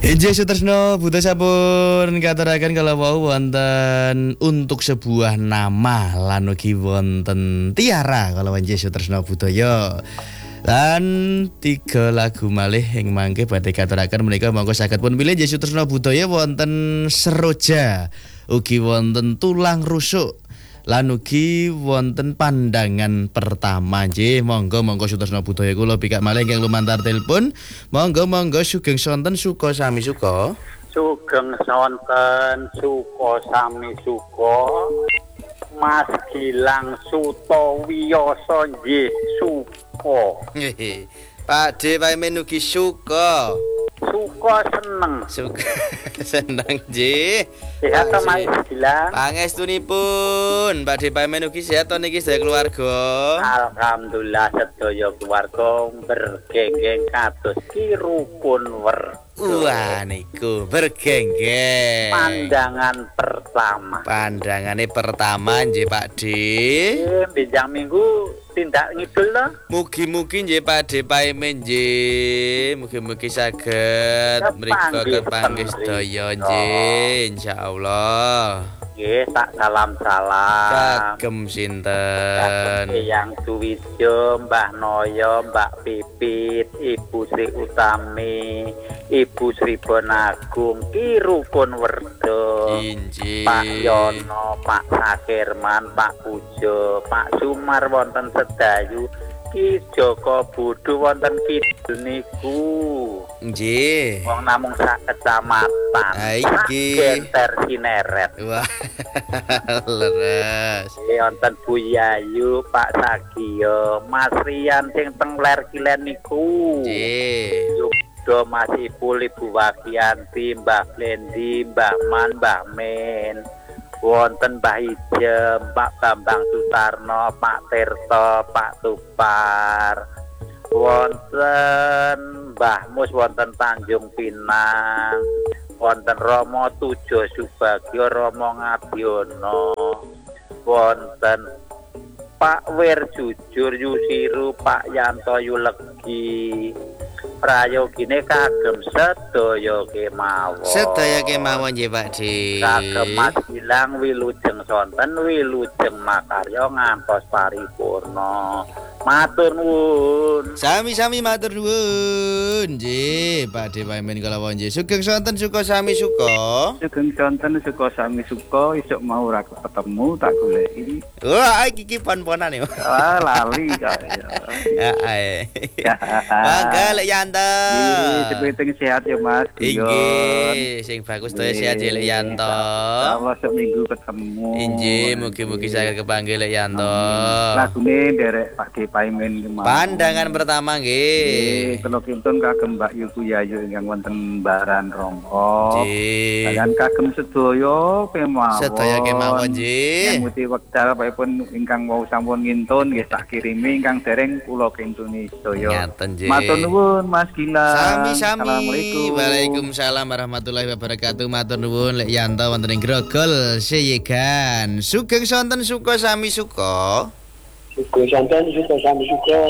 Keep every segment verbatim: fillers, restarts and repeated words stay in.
Injih Sutresno Buta sampun katuraken kalau wau wonten untuk sebuah nama lan ugi wonten tiara kalau Injih Sutresno Budaya. Lan tiga lagu malih ing mangke badhe katuraken menika monggo saged pun pilih Injih Sutresno Budaya wonten Seroja, ugi wonten Tulang Rusuk. Lan ugi wonten Pandangan Pertama. Nggih, monggo monggo Sutresno Budaya kula pikak malih ingkang lumantar telepon. Monggo monggo sugeng sonten suka sami suka. Sugeng sonten suka sami suka. Mas Gilang Sutawiyoso nggih suka. Nggih. Pak De Paimin ugi suka. Suka seneng. Suka seneng nggih. Sehat to Mas Gilang? Pangestunipun Pak De Paimin ugi sehat to niki sedaya keluarga. Alhamdulillah sedaya keluarga bergenggeng kados kirupun werda. Wah niku bergenggeng. Pandangan pertama. Pandangane pertama nggih Pak De. Eh, benjang minggu tindak ngidul to. Mugi-mugi nggih Pak De Paimin nggih. Mugi-mugi saged mriko kepanggih sedaya nggih insyaallah. Nggih, tak salam-salam. Kagem sinten? Yang Suwidyo, Mbah Noyo, Mbak Pipit, Ibu Sri Utami, Ibu Sri Bonagung, Kirupun Werda, Injih. Pak Yono, Pak Sakirman, Pak Pujo, Pak Sumar wonten Sedayu, Ki Joko Budu wonten kidul niku. Nggih. Wong namung sak kecamatan. Ha iki. Genter Sineret. Wah. Leres. Wonten Bu Yayu, Pak Sagio, Mas Rian sing teng Ler Kilen niku. Nggih. Yudo Mas Ibu, Ibu Wagianti, Mbah Blendi, Mbah Man, Mbah Men. Wonten Mbah Ijem, Pak Bambang Sutarno, Pak Tirto, Pak Tupar. Wonten Mbah Mus wonten Tanjung Pinang. Wonten Romo Tujo Subagio, Romo Ngadiono. Wonten Pak Wir Jujur Yusiru, Pak Yanto Yulegi. Prayogine kagem sedaya kemawon. Sedaya kemawon nggih Pak De. Kagem Mas Gilang wilujeng sonten wilujeng makarya ngantos paripurna. Matur nuwun. Sami-sami matur nuwun. Nggih, Pak De Paimin kalawan nggih. Sugeng sonten suka sami suka. Sugeng sonten suka sami suka, isuk mau ora ketemu tak goleki. Wah, iki iki pon-ponan ya. Ah, lali kaya. Ya ae. Mangga lek Yanto. Nggih, sepenting sehat ya Mas. Inggih, sing bagus to sehat lek Yanto. Allah seminggu ketemu. Inggih, mugi-mugi saged kepanggih lek Yanto. Lagune derek Pak De Paimin kemawon. Pandangan Pertama nggih. Nggih, kula kinten kagem Mbak Yuku Yayu ingkang wonten Baran Rongko. Nggih. Kalian kagem sedaya kemawon. Sedaya kemawon nggih. Muti wekdal pun ingkang wau sampun ngintun nggih tak kirimi ingkang dereng kula kintuni sedaya. Ngaten nggih. Matur nuwun Mas Gilang. Sami-sami. Assalamualaikum. Waalaikumsalam warahmatullahi wabarakatuh. Matur nuwun lek Yanto wonten ing Grogol Seyegan. Sugeng sonten suka sami suka. Suka sonten suka sami suka.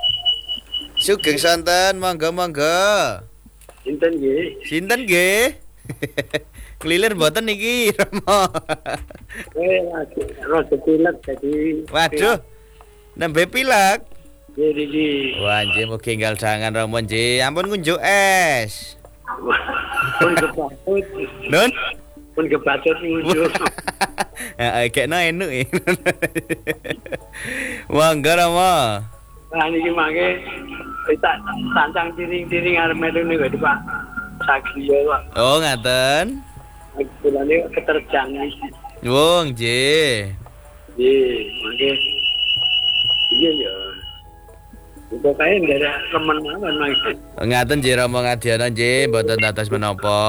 Sugeng sonten monggo-monggo. Sinten nggih? Sinten nggih? Kelilir mboten niki, Romo. Eh, rada pilek dadi. Waduh. Nembe pilek. Nggih iki. Wah, nggih mugi enggal dangan Romo nggih. Ampun ngunjuk es. Pun kebatut. Nun. Pun kebatut ngunjuk. Heeh, kekno enuk. Monggo Romo. Nah niki mangke tak sancang tiring-tiring arep metu niku Pak Sagio Pak. Oh, ngaten. Kulane keterjang iki. Oh, nggih. Nggih, mangke iya ya. Kok kae ndak remen mawon mangke. Ngaten nggih Romo Ngadiono nggih, mboten dados menapa.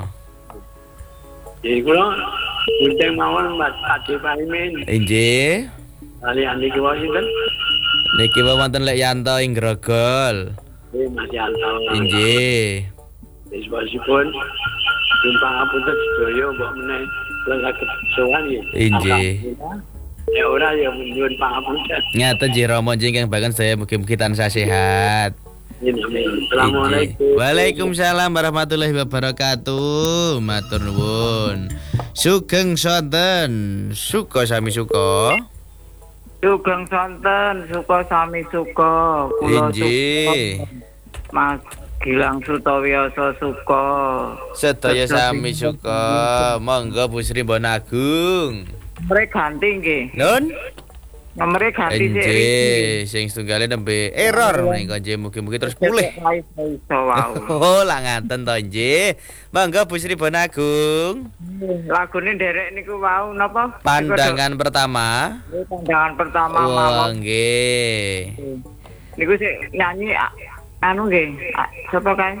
Nggih kula bunteng mawon Mas Ade Paimin. Nggih. Ali-ali kuwi sinten? Niki wonten lek Yanto ing Grogol. Nggih Mas Yanto. Nggih. Wis wasipun numpang apunten sedaya mbok meneh kula saged sowan nggih. Nggih. Ya ora ya nyuwun pangapunten. Ngaten nggih Romo nggih ingkang baken saya mugi-mugi tansah sehat. Assalamualaikum. Waalaikumsalam warahmatullahi wabarakatuh. Matur nuwun. Sugeng sonten, suka sami suka. Sugeng sonten, suka sami suka. Kula Injih. Mas Gilang Sutawiyasa suka. Sedaya sami suka. Monggo Bu Sri Bonagung. Nomere ganti nggih. Nun? Nomere ganti sik. Injih, sing setunggalé nembe error mengko nggih mugi-mugi terus pulih. Iso wae. Oh, lah ngaten to nggih. Monggo Bu Sri Bonagung. Lagune nderek niku wau napa? Pandangan pertama. Pandangan pertama Oh, mawon. nggih. Niku sik nyanyi a- anu nggih. a- Sapa kae?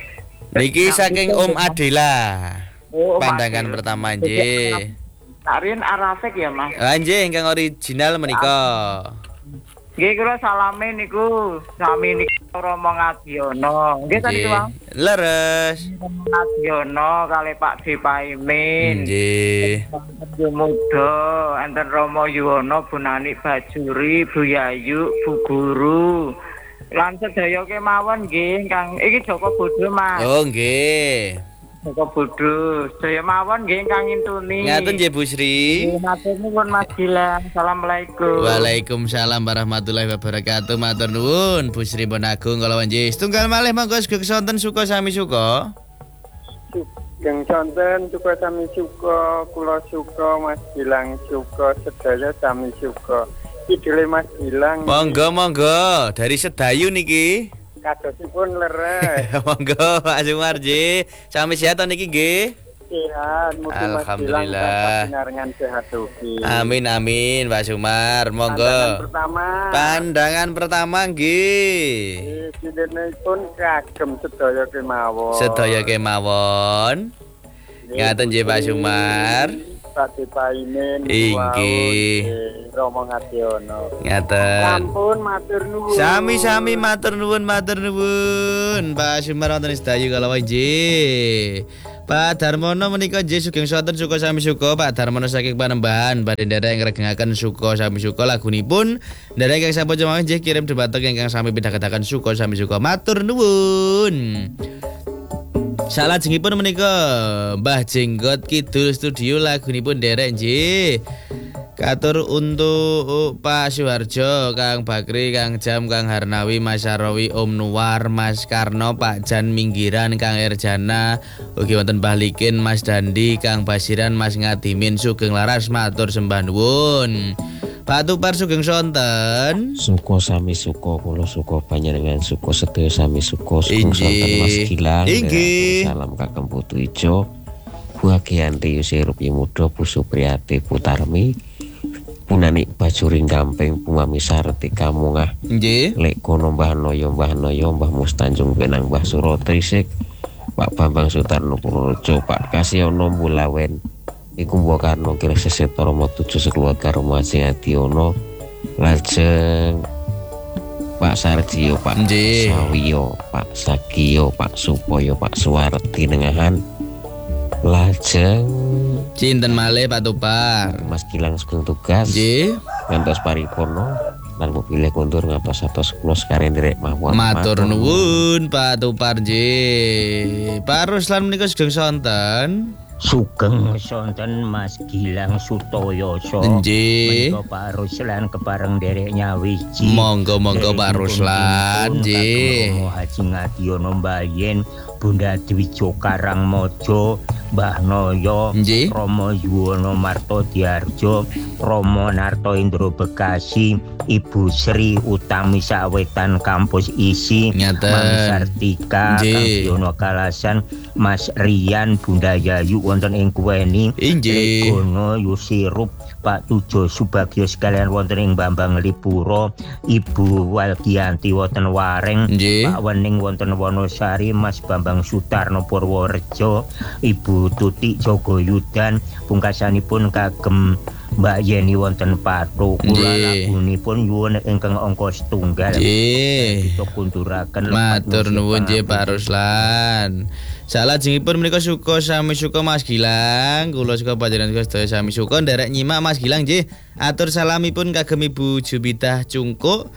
Niki saking Om Adela. Oh, Om Pandangan Adela. pertama nggih. Tarin Arafek ya, Mas. Ah, nggih ingkang original menika. Nggih kula salame niku sami niku Romo Ngadiono. Nggih tadi Nggih. Bang. Leres. Romo Ngadiono kali Pak Dipaimin. Nggih. Bu Muda, enten Romo Yuwono, Bu Nani Bajuri, Bu Yayu, Bu Guru. Lan sedaya kemawon nggih Kang. Iki Joko Bodo, Mas. Oh, nggih. Joko Bodo. Sedaya mawon nggih Kang ngintuni. Ngaten nggih Bu Sri. Matur nuwun Mas Gilang. Assalamualaikum. Waalaikumsalam warahmatullahi wabarakatuh. Matur nuwun Bu Sri Bonagung kala nggih. Setunggal malih monggo sugeng sonten suka sami suka. Sugeng sonten suka sami suka, kula suka, Mas Gilang suka, sedaya sami suka. Idule Mas Gilang Monggo monggo dari Sedayu niki. kadosipun leres. Monggo Pak Sumarji. Sami sehat to niki nggih. Sehat, mugi Mas Gilang Alhamdulillah. pinaringan sehat ugi. Amin amin Pak Sumar. Pandangan Monggo. pertama, Pandangan pertama nggih. sidinipun kagem sedaya kemawon. Sedaya kemawon. Ngaten nggih Pak Sumar. Pak Dipaimin, Inggih. Romo Ngadiono. Ngaten. Sampun matur nuwun. Sami-sami matur nuwun matur nuwun. Pak Sumar wonten Sedayu kala nggih. Pak Darmono menika nggih sugeng sonten suka sami suka. Pak Darmono saking Panembahan badhe nderek ngregengaken suka sami suka lagunipun. Nderek ingkang sampun jemaah nggih kirim debatek ingkang sami pidhaketaken suka sami suka. Matur nuwun. Salajengipun menika Mbah Jenggot Kidul Studio lagunipun nderek nggih. Katur untuk Pak Suharjo, Kang Bakri, Kang Jam, Kang Harnawi, Mas Sarawi, Om Nuwar, Mas Karno, Pak Jan Minggiran, Kang Erjana, ugi wonten Mbah Likin, Mas Dandi, Kang Basiran, Mas Ngadimin, sugeng laras matur sembah nuwun. Pak Tupar sugeng sonten. Suko sami suko, kula suko panjenengan suko sedaya sami suko, sugeng Inggih. sonten Mas Gilang. Inggih. Salam Kakang Putu Ijo, Bu Agianti Yusir Rupi Muda, Bu Supriyati Putarmi, Bu Nani Bajuring Gamping, Bu Mami Sarti Kamungah, Nggih. Lek kono Mbah Noyo, Mbah Noyo, Mbah Mustanjung Benang, Mbah Surotrisik, Pak Bambang Sutarno Purworejo, Pak Kasyono Bulawen, iku Mbok Karno kira seseto Romo tujuh sekeluarga Romo Ajeng Adiono, lajeng Pak Sarjio, Pak Nggih. Sawiyo, Pak Sagio, Pak Supoyo, Pak Suwarti Nengahan, lajeng Cinten malih Pak Tupar. Mas Gilang sugeng tugas Nggih. ngantos paripurna lan pilih kuntur ngantos atus kula sekaren nderek mawon. Matur nuwun Pak Tupar nggih. Pak Ruslan menika sugeng sonten. Sugeng sonten Mas Gilang Sutoyoso. Nggih. Menika Pak Ruslan kepareng dereknya wiji. Monggo monggo Pak Ruslan nggih. Romo Haji Ngadiono Mbayen, Bunda Dwijo Karangmojo, Mbah Noyo, Nggih. Romo Yuwono Marto Diarjo, Romo Narto Indro Bekasi, Ibu Sri Utami Sawetan Kampus Isi, Ngaten. Mami Sartika, Kang Nggih. Yono Kalasan, Mas Rian, Bunda Yayu wonten ing Kuweni, Inggih. Regono Yusirup, Pak Tujo Subagio sekalian wonten ing Bambang Lipuro, Ibu Walgianti wonten Wareng, Nggih. Pak Wening wonten Wonosari, Mas Bambang Sutarno Purworejo, Ibu Tuti Jogoyudan, pungkasanipun kagem Mbak Yeni wonten Patu, kula Nggih. lagunipun nyuwun ingkang angka setunggal. Nggih. Kita kunturaken Matur nuwun nggih Pak Ruslan. Salajengipun menika suka sami suka Mas Gilang, kula suka panjenengan sedaya sami suka nderek nyimak Mas Gilang nggih. Atur salamipun kagem Ibu Jubidah Cungkuk,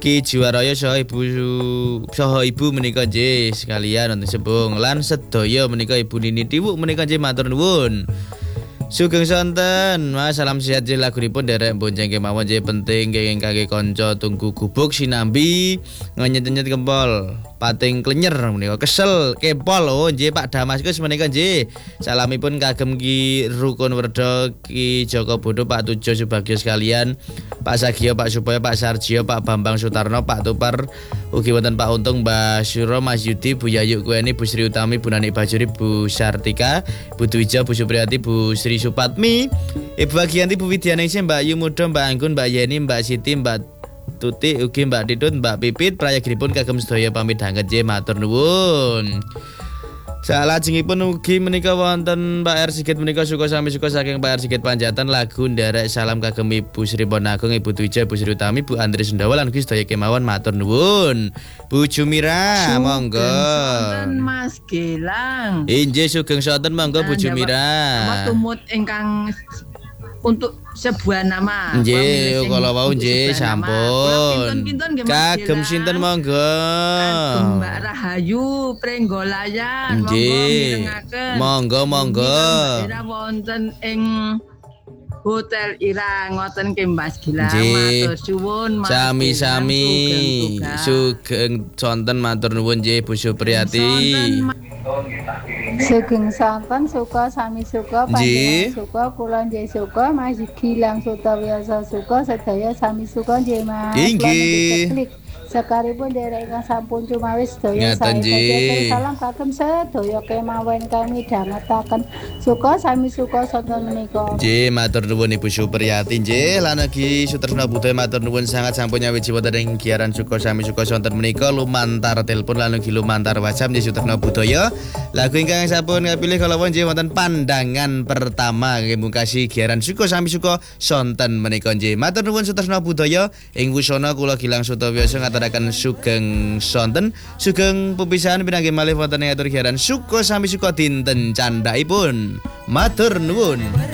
Ki Jiwaraya saha ibu saha ibu menika nggih sekalian wonten Sebong lan sedaya menika Ibu Nini Tiwuk menika nggih matur nuwun. Sugeng sonten, Mas salam sehat nggih lagunipun derek bonceng kemawon nggih penting kenging kangge kanca tunggu gubuk sinambi ngenyet-nyet kempol pating klenyer menika kesel kempol oh nggih Pak Damaskus menika nggih. Salamipun kagem Ki Rukun Werda Ki Joko Bodo Pak Tujo Subagio sekalian, Pak Sagio, Pak Supoyo, Pak Sarjio, Pak Bambang Sutarno, Pak Tupar, ugi wonten Pak Untung, Mbah Syuro, Mas Yudi, Bu Yayu Kueni, Bu Sri Utami, Bu Nani Bajuri, Bu Sartika, Bu Dwija, Bu Supriyati, Bu Sri Supatmi, Ibu Agianti, Bu Widyaningsih, Mbak Yu Mudo, Mbak Anggun, Mbak Yeni, Mbak Siti, Mbak Tuti, ugi Mbak Didut, Mbak Pipit, prayaginipun kagem sedaya pamit dhanget nggih matur nuwun. Salajengipun ugi menika wonten Pak R Sigit menika suka sami suka saking Pak R Sigit Panjatan lagu nderek salam kagem Ibu Sri Ponagung, Ibu Dwija, Bu Sri Utami, Bu Andri Sendawa lan ugi sedaya kemawon matur nuwun. Bu Jumira monggo. Sonten Mas Gilang. Inggih sugeng sonten monggo Bu Jumira. Tumut ingkang untuk sebuah nama. Nggih, kala wau nggih sampun. Kagem sinten monggo? Kagem Mbak Rahayu Prenggolayan. Nggih. Monggo monggo. Ira wonten ing Hotel Ira ngoten ki Mas Gilang. Matur suwun. Sami-sami. Sugeng sonten matur nuwun nggih Bu Supriyati. Sugeng sonten suka sami suka panjenengan suka kula nggih suka Mas Gilang Sutawiasa suka sedaya sami suka nggih Mas. Inggih. Sekaripun derek ingkang sampun cumawis sedaya sae salam kagem sedaya kemawon kami dhangetaken suka sami suka sonten menika. Nggih matur nuwun Ibu Supriyati nggih lan ugi Sutresna Budaya matur nuwun sangat sampun nyawiji wonten ing giaran suka sami suka sonten menika lumantar telepon lan ugi lumantar WhatsApp nggih Sutresna Budaya. Lagu ingkang sampun kapilih kalawon nggih wonten pandangan pertama nggih mungkasi giaran suka sami suka sonten menika nggih. Matur nuwun Sutresna Budaya ing wusana kula Gilang Sutawiasa ngaturaken sugeng sonten sugeng pepisahan pinanggih malih wonten ing atur giaran suka sami suka dinten candhaipun. Matur nuwun.